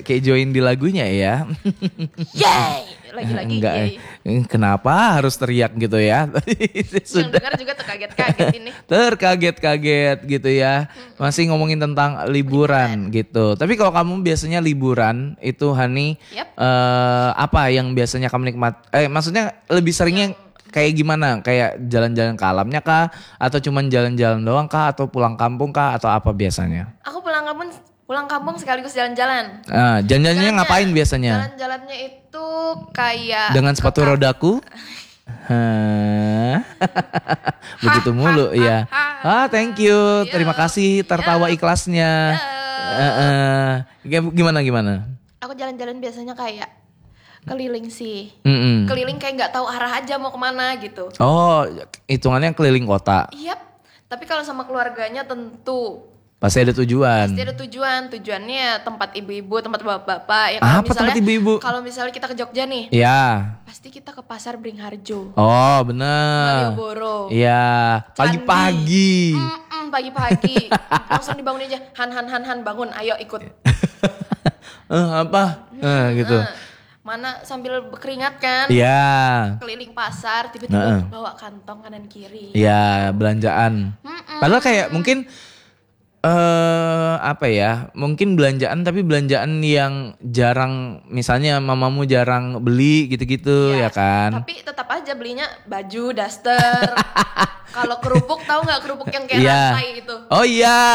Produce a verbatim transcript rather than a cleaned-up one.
kayak kayak join di lagunya ya. Yeay, lagi-lagi Enggak, yeay. eh, kenapa harus teriak gitu ya? Yang dengar juga terkaget-kaget ini. Terkaget-kaget gitu ya. Masih ngomongin tentang liburan, gitu. Tapi kalau kamu biasanya liburan itu Hani, Yap. eh, apa yang biasanya kamu nikmat? Eh maksudnya lebih seringnya kayak gimana? Kayak jalan-jalan ke alamnya kah? Atau cuman jalan-jalan doang kah? Atau pulang kampung kah? Atau apa biasanya? Aku pulang kampung, pulang kampung sekaligus jalan-jalan. Ah, jalan-jalannya Jalannya- ngapain biasanya? Jalan-jalannya itu kayak Dengan sepatu ke- rodaku? Hah. Begitu mulu ya. Ah, thank you. Terima kasih tertawa ikhlasnya. Heeh. Gimana gimana? Aku jalan-jalan biasanya kayak keliling sih. Mm-mm. Keliling kayak nggak tahu arah aja mau kemana gitu. Oh, hitungannya keliling kota. Yap. Tapi kalau sama keluarganya tentu Pasti ada tujuan. pasti ada tujuan. Tujuannya tempat ibu-ibu, tempat bapak-bapak. Ya, kalau Apa tempat misalnya- ibu-ibu? Kalau misalnya kita ke Jogja nih, Ya. pasti kita ke pasar Beringharjo. Oh, bener. Malioboro. Iya, pagi-pagi. Mm-mm, pagi-pagi langsung dibangun aja. Han Han Han Han bangun, ayo ikut. Eh, apa? Eh, gitu. Nah, mana sambil berkeringat kan? Iya. Keliling pasar, tiba-tiba Heeh. bawa kantong kanan kiri. Iya, belanjaan. Padahal kayak mungkin eh apa ya? Mungkin belanjaan tapi belanjaan yang jarang, misalnya mamamu jarang beli gitu-gitu ya Iya, kan? Tapi tetap aja belinya baju, daster. Kalau kerupuk tahu nggak kerupuk yang kayak Iya. rantai itu? Oh iya.